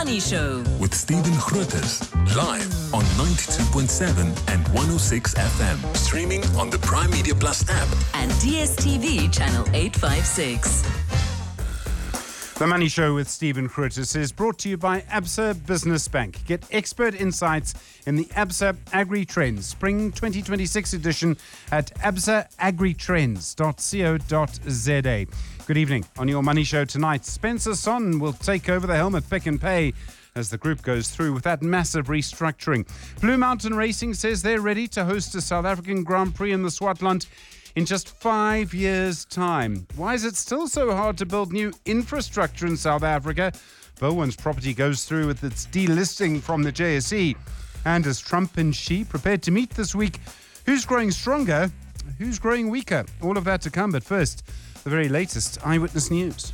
Money Show with Stephen Grootes, live on 92.7 and 106 FM, streaming on the Prime Media Plus app and DSTV channel 856. The Money Show with Stephen Grootes is brought to you by Absa Business Bank. Get expert insights in the Absa Agri Trends Spring 2026 edition at absaagritrends.co.za. Good evening. On your Money Show tonight, Spencer Son will take over the helm at Pick n Pay as the group goes through with that massive restructuring. Blue Mountain Racing says they're ready to host a South African Grand Prix in the Swartland in just 5 years' time. Why is it still so hard to build new infrastructure in South Africa? Bowen's property goes through with its delisting from the JSE. And as Trump and Xi prepared to meet this week, who's growing stronger, who's growing weaker? All of that to come, but first, the very latest Eyewitness News.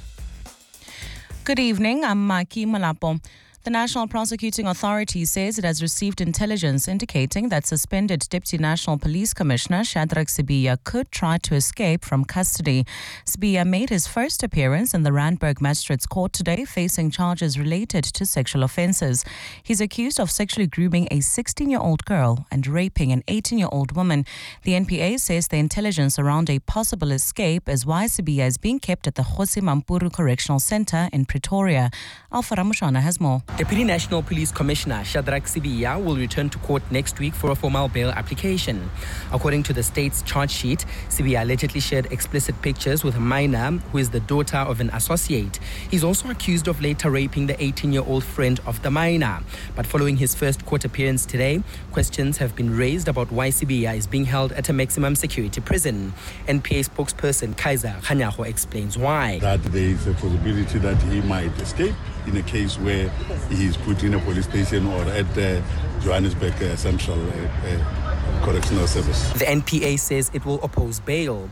Good evening, I'm Maki Malapo. The National Prosecuting Authority says it has received intelligence indicating that suspended Deputy National Police Commissioner Shadrack Sibiya could try to escape from custody. Sibiya made his first appearance in the Randburg Magistrates Court today, facing charges related to sexual offences. He's accused of sexually grooming a 16-year-old girl and raping an 18-year-old woman. The NPA says the intelligence around a possible escape is why Sibiya is being kept at the Kgosi Mampuru Correctional Centre in Pretoria. Alpha Ramushana has more. Deputy National Police Commissioner Shadrack Sibiya will return to court next week for a formal bail application. According to the state's charge sheet, Sibiya allegedly shared explicit pictures with a minor who is the daughter of an associate. He's also accused of later raping the 18-year-old friend of the minor. But following his first court appearance today, questions have been raised about why Sibiya is being held at a maximum security prison. NPA spokesperson Kaiser Khanyago explains why. That there is a possibility that he might escape in a case where he is put in a police station or at Johannesburg Central Correctional Service. The NPA says it will oppose bail.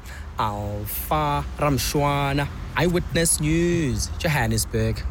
Alpha Ramshwana, Eyewitness News, Johannesburg.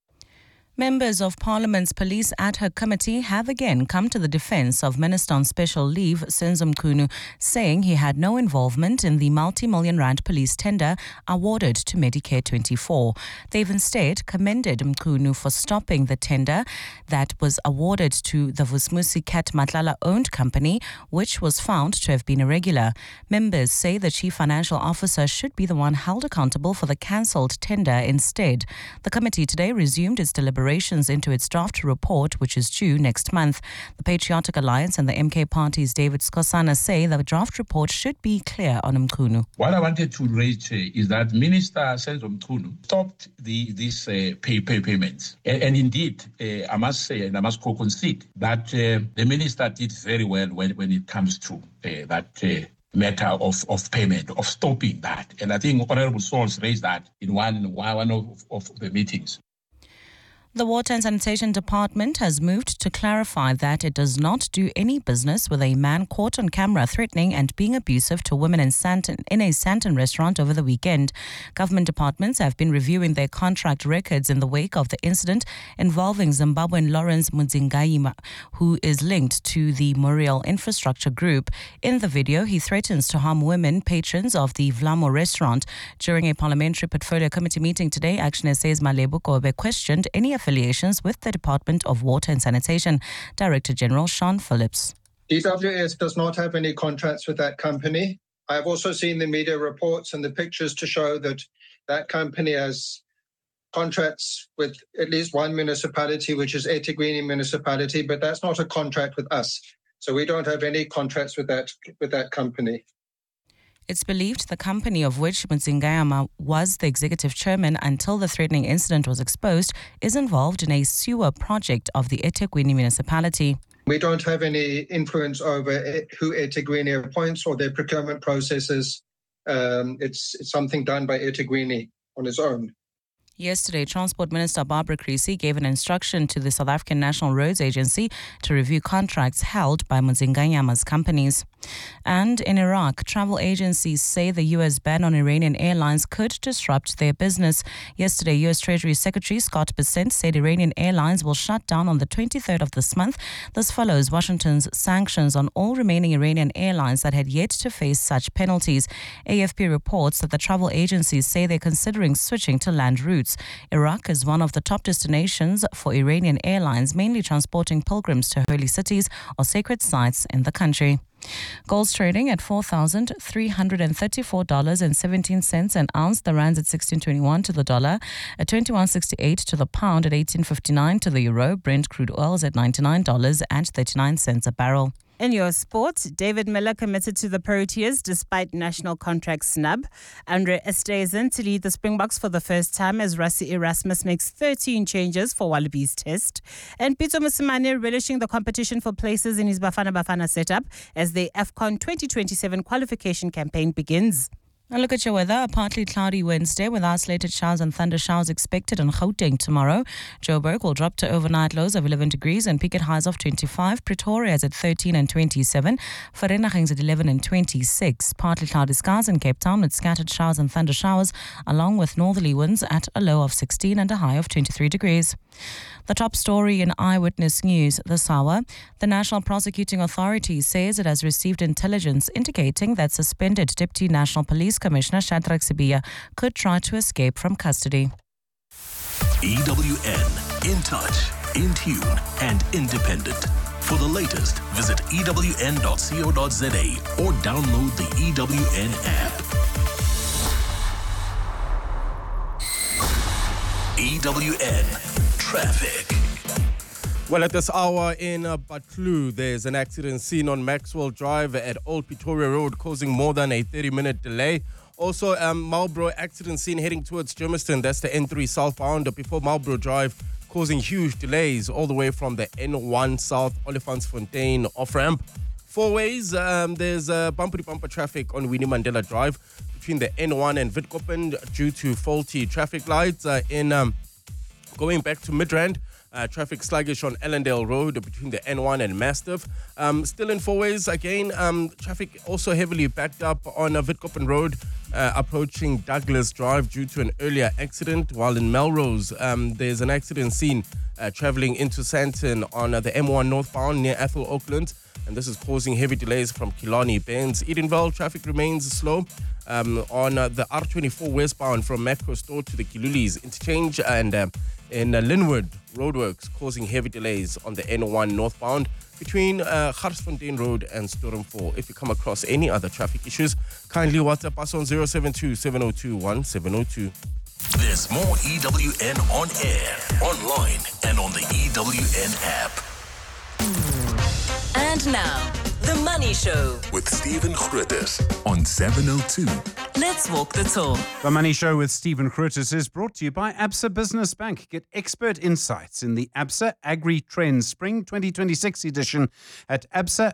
Members of Parliament's Police Ad Hoc Committee have again come to the defence of Minister on Special Leave, Senzo Mchunu, saying he had no involvement in the multi-million rand police tender awarded to Medicare 24. They've instead commended Mchunu for stopping the tender that was awarded to the Vusmusi Cat Matlala-owned company, which was found to have been irregular. Members say the Chief Financial Officer should be the one held accountable for the cancelled tender instead. The committee today resumed its deliberations into its draft report, which is due next month. The Patriotic Alliance and the MK Party's David Skosana say the draft report should be clear on Mchunu. What I wanted to raise is that Minister Senzo Mchunu stopped these payments. And indeed, I must say, and I must concede, that the minister did very well when it comes to that matter of payment, of stopping that. And I think Honorable Souls raised that in one of the meetings. The Water and Sanitation Department has moved to clarify that it does not do any business with a man caught on camera threatening and being abusive to women in a Sandton restaurant over the weekend. Government departments have been reviewing their contract records in the wake of the incident involving Zimbabwean Lawrence Mudzingayima, who is linked to the Muriel Infrastructure Group. In the video, he threatens to harm women patrons of the Vlamo restaurant. During a parliamentary portfolio committee meeting today, Action SA's Malebo Kobe questioned any affiliations with the Department of Water and Sanitation. Director General Sean Phillips. DWS does not have any contracts with that company. I have also seen the media reports and the pictures to show that that company has contracts with at least one municipality, which is eThekwini municipality, but that's not a contract with us. So we don't have any contracts with that company. It's believed the company of which Mudzingayama was the executive chairman until the threatening incident was exposed is involved in a sewer project of the eThekwini municipality. We don't have any influence over who eThekwini appoints or their procurement processes. It's something done by eThekwini on its own. Yesterday, Transport Minister Barbara Creecy gave an instruction to the South African National Roads Agency to review contracts held by Mudzinganyama's companies. And in Iraq, travel agencies say the U.S. ban on Iranian airlines could disrupt their business. Yesterday, U.S. Treasury Secretary Scott Bessent said Iranian airlines will shut down on the 23rd of this month. This follows Washington's sanctions on all remaining Iranian airlines that had yet to face such penalties. AFP reports that the travel agencies say they're considering switching to land routes. routes. Iraq is one of the top destinations for Iranian airlines, mainly transporting pilgrims to holy cities or sacred sites in the country. Gold's trading at $4,334.17 an ounce. The rand's at 16.21 to the dollar, at 21.68 to the pound, at 18.59 to the euro. Brent crude oil is at $99.39 a barrel. In your sport, David Miller committed to the Proteas despite national contract snub. Andre Esterhuizen to lead the Springboks for the first time as Rassie Erasmus makes 13 changes for Wallabies test. And Pitso Mosimane relishing the competition for places in his Bafana Bafana setup as the AFCON 2027 qualification campaign begins. Now look at your weather. A partly cloudy Wednesday with isolated showers and thunder showers expected in Gauteng tomorrow. Joburg will drop to overnight lows of 11 degrees and peak at highs of 25. Pretoria is at 13 and 27. Vereeniging is at 11 and 26. Partly cloudy skies in Cape Town with scattered showers and thunder showers along with northerly winds at a low of 16 and a high of 23 degrees. The top story in Eyewitness News this hour. The National Prosecuting Authority says it has received intelligence indicating that suspended Deputy National Police Commissioner Shadrack Sibiya could try to escape from custody. EWN, in touch, in tune and independent. For the latest, visit ewn.co.za or download the EWN app. EWN Traffic. Well, at this hour in Butlu, there's an accident seen on Maxwell Drive at Old Pretoria Road, causing more than a 30-minute delay. Also, Marlborough accident seen heading towards Germiston. That's the N3 southbound before Marlborough Drive, causing huge delays all the way from the N1 South Olifantsfontein off-ramp. Four ways, there's bumper-to-bumper traffic on Winnie Mandela Drive between the N1 and Witkoppen due to faulty traffic lights. Going back to Midrand, traffic sluggish on Ellendale Road between the N1 and Mastiff. Still in four ways again, traffic also heavily backed up on Witkoppen Road approaching Douglas Drive due to an earlier accident. While in Melrose, there's an accident seen travelling into Sandton on the M1 northbound near Athol Oakland. And this is causing heavy delays from Killarney Bends. Edenville traffic remains slow on the R24 westbound from Macro Store to the Kilulis interchange, and in Linwood, roadworks causing heavy delays on the N1 northbound between Garsfontein Road and Storm 4. If you come across any other traffic issues, kindly WhatsApp us on 072-702-1702. There's more EWN on air, online, and on the EWN app. And now, The Money Show With Stephen Grootes on 702. Let's walk the talk. The Money Show with Stephen Grootes is brought to you by Absa Business Bank. Get expert insights in the Absa Agri Trends Spring 2026 edition at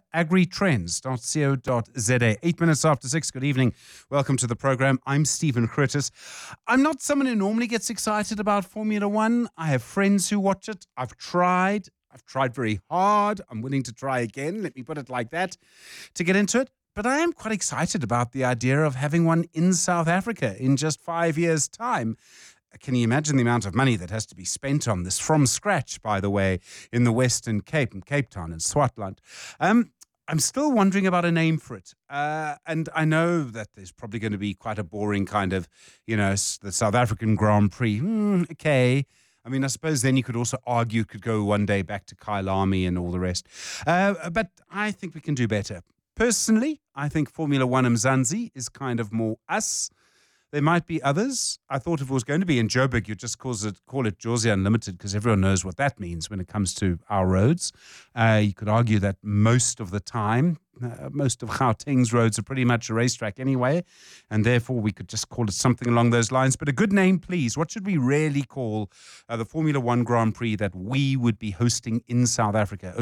absaagritrends.co.za. 8 minutes after 6. Good evening. Welcome to the program. I'm Stephen Grootes. I'm not someone who normally gets excited about Formula One. I have friends who watch it. I've tried very hard. I'm willing to try again, let me put it like that, to get into it. But I am quite excited about the idea of having one in South Africa in just 5 years' time. Can you imagine the amount of money that has to be spent on this from scratch, by the way, in the Western Cape and Cape Town and Swartland? I'm still wondering about a name for it. And I know that there's probably going to be quite a boring kind of, the South African Grand Prix. Okay. I mean, I suppose then you could also argue it could go one day back to Kyalami and all the rest. But I think we can do better. Personally, I think Formula One Mzansi is kind of more us. There might be others. I thought if it was going to be in Joburg, you'd just call it Jozi Unlimited, because everyone knows what that means when it comes to our roads. You could argue that most of the time, most of Gauteng's roads are pretty much a racetrack anyway, and therefore we could just call it something along those lines. But a good name, please. What should we really call the Formula One Grand Prix that we would be hosting in South Africa?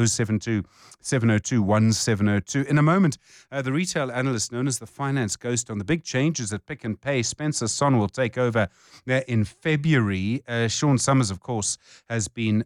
072-702-1702. In a moment, the retail analyst known as the finance ghost on the big changes at Pick and Pay, Spencer Son, will take over there in February. Sean Summers, of course, has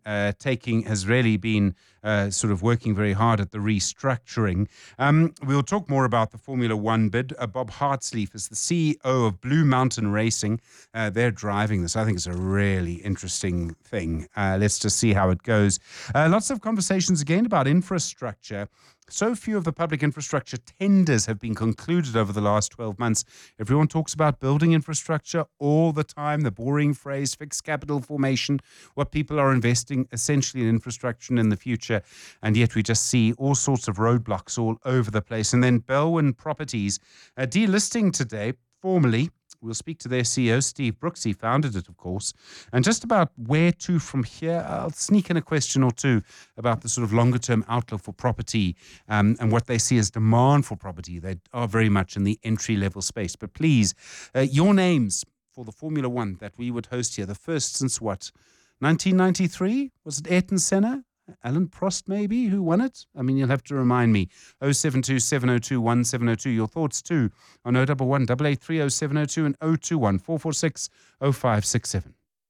really been sort of working very hard at the restructuring. We'll talk more about the Formula One bid. Bob Hartsleaf is the CEO of Blue Mountain Racing. They're driving this. I think it's a really interesting thing. Let's just see how it goes. Lots of conversations again about infrastructure. So few of the public infrastructure tenders have been concluded over the last 12 months. Everyone talks about building infrastructure all the time, the boring phrase, fixed capital formation, what people are investing essentially in infrastructure in the future. And yet we just see all sorts of roadblocks all over the place. And then Belwyn Properties delisting today, formally. We'll speak to their CEO, Steve Brooks. He founded it, of course. And just about where to from here, I'll sneak in a question or two about the sort of longer-term outlook for property and what they see as demand for property. They are very much in the entry-level space. But please, your names for the Formula One that we would host here, the first since what, 1993? Was it Ayrton Senna? Alan Prost, maybe, who won it? I mean, you'll have to remind me. 072 702 1702. Your thoughts too on 011 883 0702 and 021 446 0567.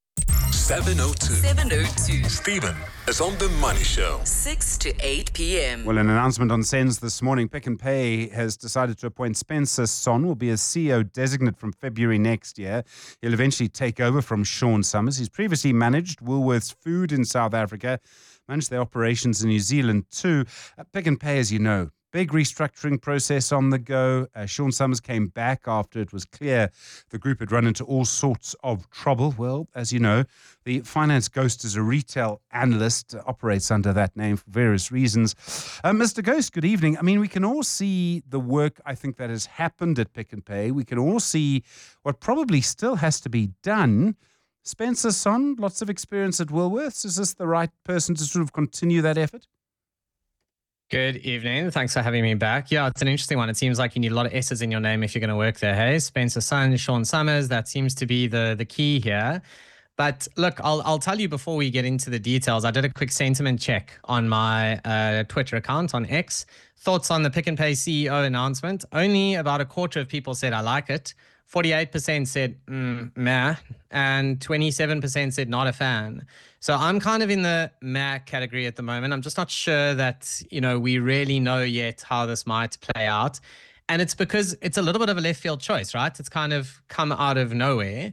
702. Stephen is on The Money Show. 6 to 8 p.m. Well, an announcement on SENS this morning. Pick n Pay has decided to appoint Spencer Son, will be as CEO designate from February next year. He'll eventually take over from Sean Summers. He's previously managed Woolworths Food in South Africa, managed their operations in New Zealand too. Pick n Pay, as you know, big restructuring process on the go. Sean Summers came back after it was clear the group had run into all sorts of trouble. Well, as you know, the finance ghost is a retail analyst, operates under that name for various reasons. Mr. Ghost, good evening. I mean, we can all see the work, I think, that has happened at Pick n Pay. We can all see what probably still has to be done. Spencer Son, lots of experience at Woolworths. Is this the right person to sort of continue that effort? Good evening. Thanks for having me back. Yeah, it's an interesting one. It seems like you need a lot of S's in your name if you're going to work there, hey? Spencer Son, Sean Summers, that seems to be the key here. But look, I'll tell you before we get into the details, I did a quick sentiment check on my Twitter account on X. Thoughts on the Pick n Pay CEO announcement. Only about a quarter of people said, I like it. 48% said, meh, and 27% said not a fan. So I'm kind of in the meh category at the moment. I'm just not sure that, we really know yet how this might play out. And it's because it's a little bit of a left field choice, right? It's kind of come out of nowhere.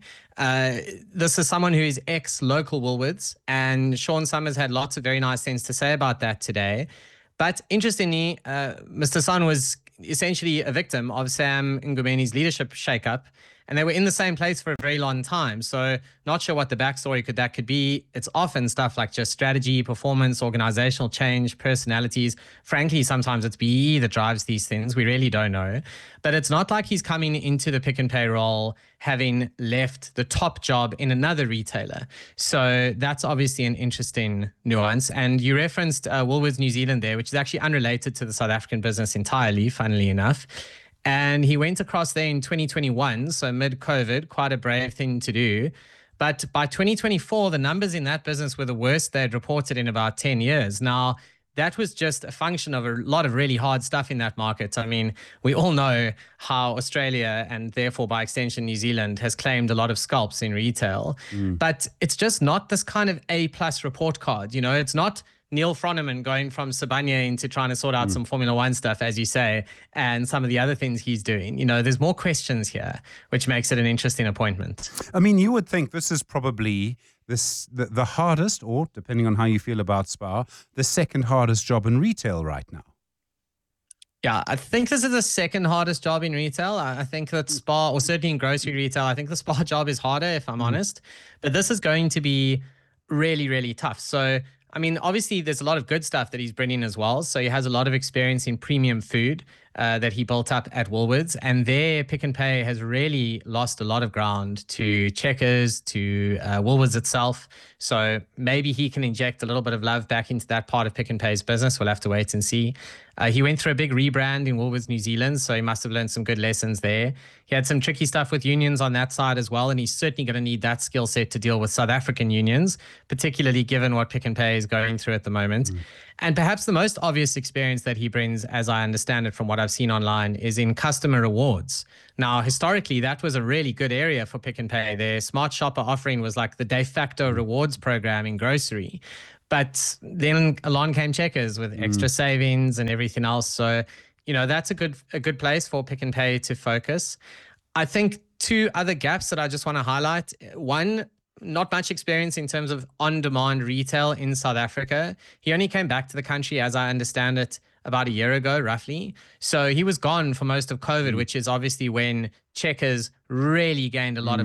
This is someone who is ex-local Woolworths, and Sean Summers had lots of very nice things to say about that today. But interestingly, Mr. Son was essentially a victim of Sam Ngubeni's leadership shakeup, and they were in the same place for a very long time. So not sure what the backstory could be. It's often stuff like just strategy, performance, organizational change, personalities. Frankly, sometimes it's BE that drives these things. We really don't know. But it's not like he's coming into the Pick n Pay role having left the top job in another retailer. So that's obviously an interesting nuance. And you referenced Woolworths New Zealand there, which is actually unrelated to the South African business entirely, funnily enough. And he went across there in 2021, so mid-COVID, quite a brave thing to do. But by 2024, the numbers in that business were the worst they'd reported in about 10 years. Now, that was just a function of a lot of really hard stuff in that market. I mean, we all know how Australia and therefore by extension New Zealand has claimed a lot of scalps in retail. But it's just not this kind of A-plus report card. It's not Neil Froneman going from Sibanye into trying to sort out some Formula One stuff, as you say, and some of the other things he's doing. There's more questions here, which makes it an interesting appointment. I mean, you would think this is probably the hardest, or depending on how you feel about SPAR, the second hardest job in retail right now. Yeah, I think this is the second hardest job in retail. I think that SPAR, or certainly in grocery retail, I think the SPAR job is harder, if I'm honest. But this is going to be really, really tough. So, I mean, obviously, there's a lot of good stuff that he's bringing as well. So he has a lot of experience in premium food that he built up at Woolworths. And there, Pick n Pay has really lost a lot of ground to Checkers, to Woolworths itself. So maybe he can inject a little bit of love back into that part of Pick n Pay's business. We'll have to wait and see. He went through a big rebrand in Woolworths New Zealand, so he must have learned some good lessons there. He had some tricky stuff with unions on that side as well, and he's certainly going to need that skill set to deal with South African unions, particularly given what Pick n Pay is going through at the moment. And perhaps the most obvious experience that he brings, as I understand it from what I've seen online, is in customer rewards. Now, historically, that was a really good area for Pick n Pay. Their Smart Shopper offering was like the de facto rewards program in grocery. But then along came Checkers with extra savings and everything else. So, that's a good place for Pick n Pay to focus. I think two other gaps that I just want to highlight. One, not much experience in terms of on-demand retail in South Africa. He only came back to the country, as I understand it, about a year ago, roughly. So he was gone for most of COVID, which is obviously when Checkers really gained a lot of